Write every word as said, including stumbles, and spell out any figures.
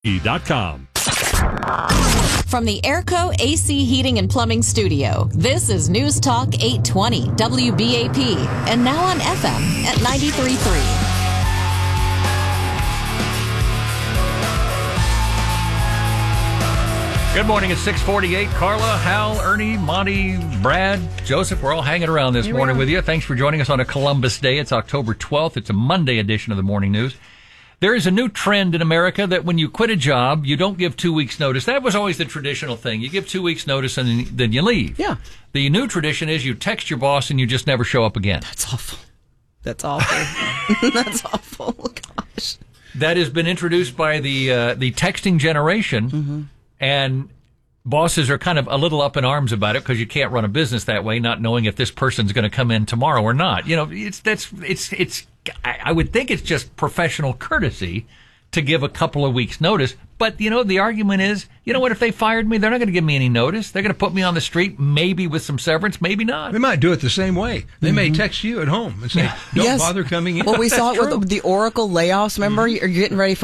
dot com. From the Airco A C Heating and Plumbing Studio, this is News Talk eight twenty W B A P, and now on F M at ninety-three point three. Good morning. It's six forty-eight. Carla, Hal, Ernie, Monty, Brad, Joseph, we're all hanging around this Here morning with you. Thanks for joining us on a Columbus Day. It's October twelfth. It's a Monday edition of the Morning News. There is a new trend in America that when you quit a job, you don't give two weeks' notice. That was always the traditional thing. You give two weeks' notice and then you leave. Yeah. The new tradition is you text your boss and you just never show up again. That's awful. That's awful. That's awful. Gosh. That has been introduced by the uh, the texting generation, mm-hmm. and bosses are kind of a little up in arms about it because you can't run a business that way, not knowing if this person's going to come in tomorrow or not. You know, it's that's it's it's. I would think it's just professional courtesy to give a couple of weeks' notice. But, you know, the argument is, you know what, if they fired me, they're not going to give me any notice. They're going to put me on the street, maybe with some severance, maybe not. They might do it the same way. They mm-hmm. may text you at home and say, don't yes. bother coming in. Well, we saw it true. with the Oracle layoffs. Remember, mm-hmm. you're getting ready for